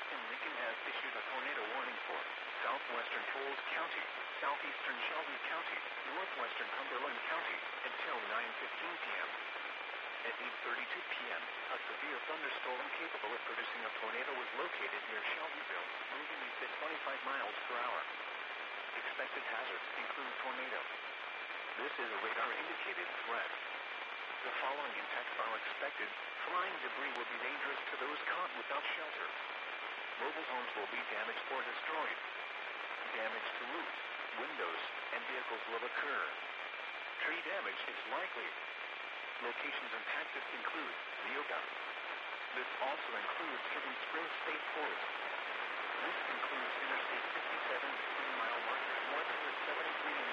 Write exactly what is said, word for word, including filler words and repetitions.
and Lincoln has issued a tornado warning for southwestern Coles County, southeastern Shelby County, northwestern Cumberland County, until nine fifteen p m At eight thirty-two p m, a severe thunderstorm capable of producing a tornado was located near Shelbyville, moving east at twenty-five miles per hour. Expected hazards include tornado. This is a radar-indicated threat. The following impacts are expected. Flying debris will be dangerous to those caught without shelter. Mobile homes will be damaged or destroyed. Damage to roofs, windows, and vehicles will occur. Tree damage is likely. Locations impacted include Neoga. This also includes Hidden Springs State Forest. This includes Interstate fifty-seven, three mile marker one seventy-three